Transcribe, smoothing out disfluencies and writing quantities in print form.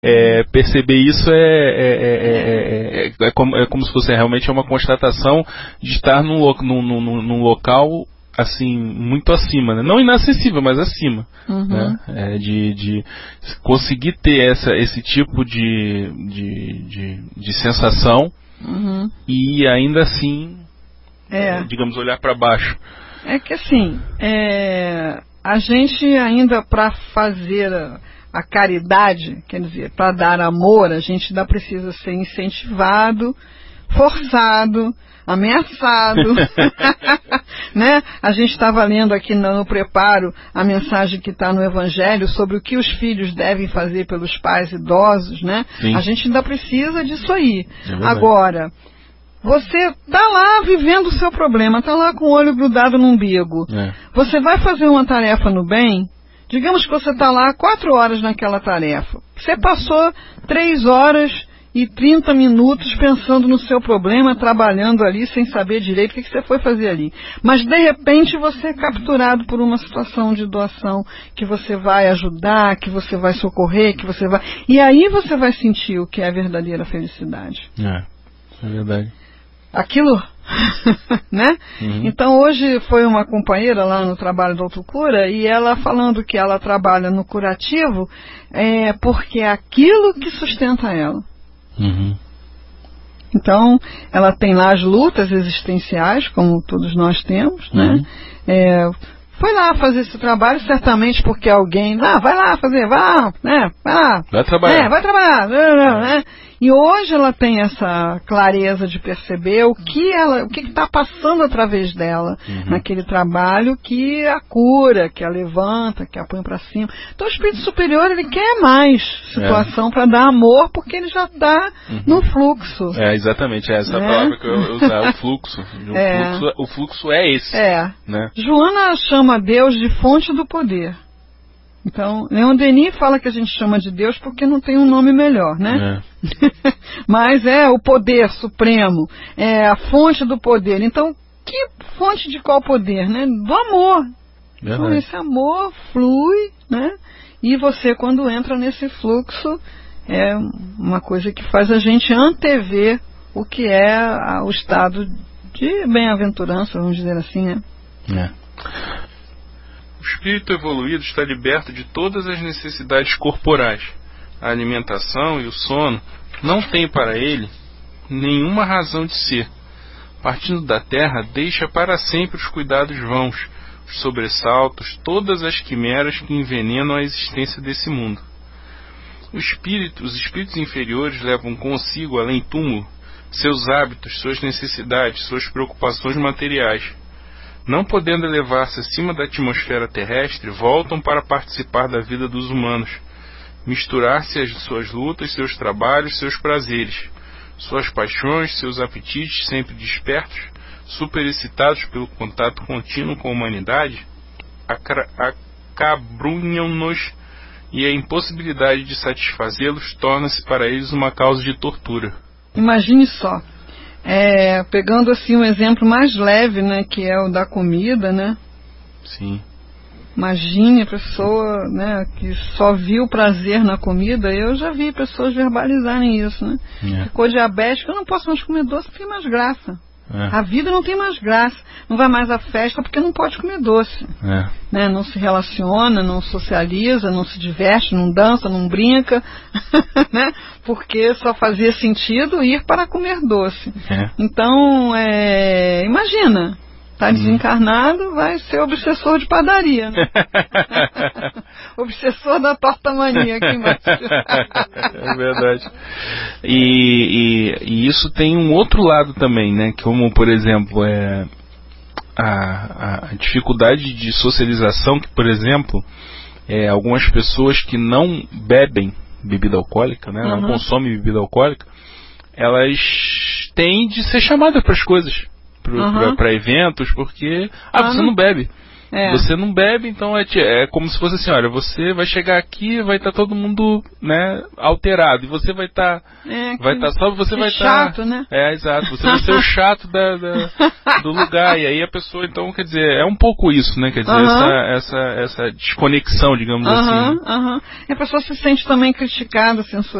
Perceber isso é como se fosse realmente uma constatação de estar num local assim muito acima, né? Não inacessível, mas acima, né? De conseguir ter esse tipo de sensação e ainda assim, digamos, olhar para baixo. É que assim, a gente ainda, para fazer a caridade, quer dizer, para dar amor, a gente ainda precisa ser incentivado, forçado, ameaçado, né? A gente estava lendo aqui no preparo a mensagem que está no Evangelho sobre o que os filhos devem fazer pelos pais idosos, né? Sim. A gente ainda precisa disso aí. Agora, você está lá vivendo o seu problema, está lá com o olho grudado no umbigo. Você vai fazer uma tarefa no bem? Digamos que você está lá 4 horas naquela tarefa. Você passou 3 horas e 30 minutos pensando no seu problema, trabalhando ali sem saber direito o que você foi fazer ali. Mas de repente você é capturado por uma situação de doação que você vai ajudar, que você vai socorrer, que você vai... E aí você vai sentir o que é a verdadeira felicidade. É verdade. Aquilo, né? Então hoje foi uma companheira lá no trabalho do Autocura e ela falando que ela trabalha no curativo porque é aquilo que sustenta ela. Então ela tem lá as lutas existenciais, como todos nós temos, né? Foi lá fazer esse trabalho, certamente porque alguém, vai lá fazer, né? Vai lá. Vai trabalhar. Vai trabalhar, né? E hoje ela tem essa clareza de perceber o que está passando através dela naquele trabalho, que a cura, que a levanta, que a põe para cima. Então o espírito superior, ele quer mais situação para dar amor, porque ele já está no fluxo. Exatamente, essa palavra que eu usar, o fluxo. O fluxo é esse. Né? Joana chama Deus de fonte do poder. Então, Leon Denis fala que a gente chama de Deus porque não tem um nome melhor, né? Mas é o poder supremo, é a fonte do poder. Então, que fonte de qual poder, né? Do amor. Então, esse amor flui, né? E você, quando entra nesse fluxo, é uma coisa que faz a gente antever o que é o estado de bem-aventurança, vamos dizer assim, né? O espírito evoluído está liberto de todas as necessidades corporais. A alimentação e o sono não têm para ele nenhuma razão de ser. Partindo da terra, deixa para sempre os cuidados vãos, os sobressaltos, todas as quimeras que envenenam a existência desse mundo. Os espíritos inferiores levam consigo, além túmulo, seus hábitos, suas necessidades, suas preocupações materiais. Não podendo elevar-se acima da atmosfera terrestre, voltam para participar da vida dos humanos, misturar-se às suas lutas, seus trabalhos, seus prazeres, suas paixões, seus apetites sempre despertos, superexcitados pelo contato contínuo com a humanidade, acabrunham-nos e a impossibilidade de satisfazê-los torna-se para eles uma causa de tortura. Imagine só. Pegando assim um exemplo mais leve, né, que é o da comida, né? Sim. Imagine a pessoa, né, que só viu prazer na comida. Eu já vi pessoas verbalizarem isso, né? Ficou diabético, eu não posso mais comer doce, não tem mais graça. A vida não tem mais graça. Não vai mais à festa porque não pode comer doce. Né? Não se relaciona, não socializa, não se diverte, não dança, não brinca. Né? Porque só fazia sentido ir para comer doce. Então, imagina. Está desencarnado, vai ser obsessor de padaria, né? Obsessor da torta mania aqui embaixo. É verdade. E isso tem um outro lado também, né? Como, por exemplo, a dificuldade de socialização, que, por exemplo, algumas pessoas que não bebem bebida alcoólica, né? Não consomem bebida alcoólica, elas têm de ser chamadas para as coisas. Para eventos, porque você não bebe, Você não bebe, então é como se fosse assim, olha, você vai chegar aqui, vai estar todo mundo, né, alterado, e você vai estar só, você vai estar chato, né? Exato, você vai ser o chato do lugar, e aí a pessoa, então, quer dizer, é um pouco isso, né, quer dizer, essa desconexão, digamos assim. E a pessoa se sente também criticada, censurada.